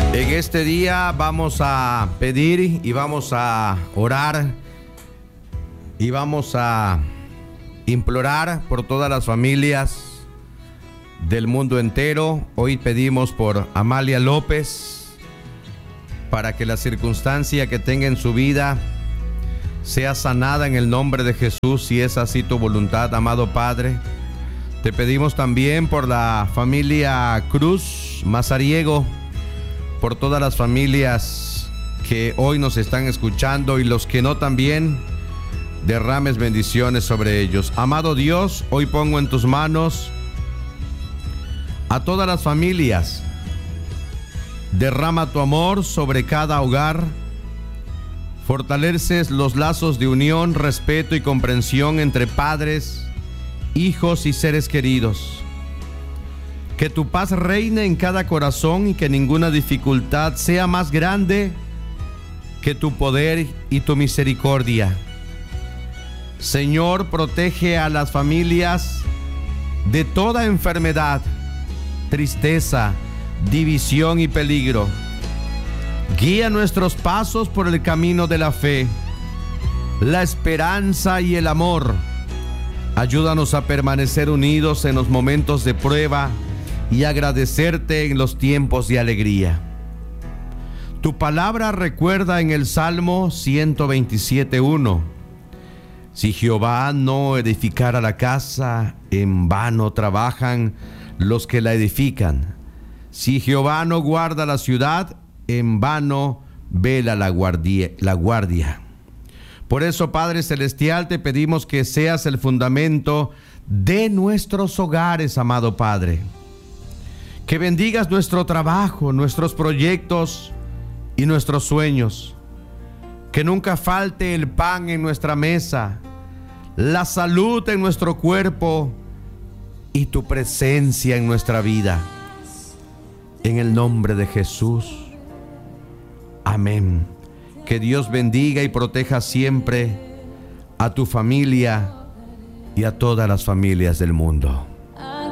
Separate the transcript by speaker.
Speaker 1: En este día vamos a pedir y vamos a orar y vamos a implorar por todas las familias del mundo entero. Hoy pedimos por Amalia López para que la circunstancia que tenga en su vida sea sanada en el nombre de Jesús, si es así tu voluntad, amado Padre. Te pedimos también por la familia Cruz Mazariego, por todas las familias que hoy nos están escuchando y los que no también, derrames bendiciones sobre ellos. Amado Dios, hoy pongo en tus manos a todas las familias. Derrama tu amor sobre cada hogar. Fortaleces los lazos de unión, respeto y comprensión entre padres, hijos y seres queridos. Que tu paz reine en cada corazón y que ninguna dificultad sea más grande que tu poder y tu misericordia. Señor, protege a las familias de toda enfermedad, tristeza, división y peligro. Guía nuestros pasos por el camino de la fe, la esperanza y el amor. Ayúdanos a permanecer unidos en los momentos de prueba y agradecerte en los tiempos de alegría. Tu palabra recuerda en el Salmo 127:1: si Jehová no edificara la casa, en vano trabajan los que la edifican. Si Jehová no guarda la ciudad, en vano vela la guardia. Por eso, Padre Celestial, te pedimos que seas el fundamento de nuestros hogares, amado Padre. Que bendigas nuestro trabajo, nuestros proyectos y nuestros sueños. Que nunca falte el pan en nuestra mesa, la salud en nuestro cuerpo y tu presencia en nuestra vida. En el nombre de Jesús. Amén. Que Dios bendiga y proteja siempre a tu familia y a todas las familias del mundo.